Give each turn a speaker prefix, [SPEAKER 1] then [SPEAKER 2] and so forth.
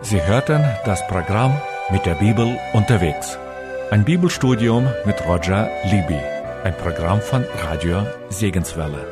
[SPEAKER 1] Sie hörten das Programm Mit der Bibel unterwegs. Ein Bibelstudium mit Roger Libby. Ein Programm von Radio Segenswelle.